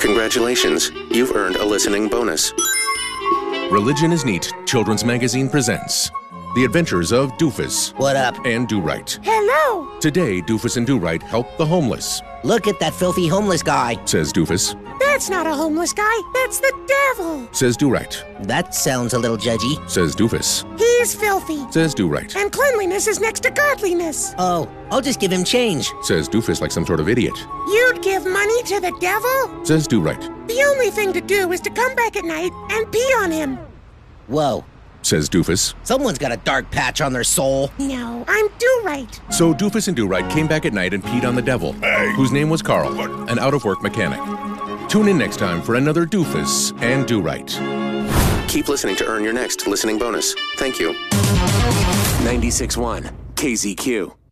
Congratulations, you've earned a listening bonus. Religion is Neat Children's Magazine presents The Adventures of Doofus. What up? And Do-Right. Hello! Today, Doofus and Do-Right help the homeless. Look at that filthy homeless guy, Says Doofus. That's not a homeless guy, that's the devil! Says Do-Right. That sounds a little judgy. Says Doofus. He's filthy, Says Do-Right. and cleanliness is next to godliness. Oh, I'll just give him change. Says Doofus like some sort of idiot. You'd give money to the devil? Says Do-Right. The only thing to do is to come back at night and pee on him. Whoa, Says Doofus. someone's got a dark patch on their soul. No, I'm Do-Right. So Doofus and Do-Right came back at night and peed on the devil, whose name was Carl, an out-of-work mechanic. Tune in next time for another Doofus and Do-Right. Keep listening to earn your next listening bonus. Thank you. 96.1 KZQ.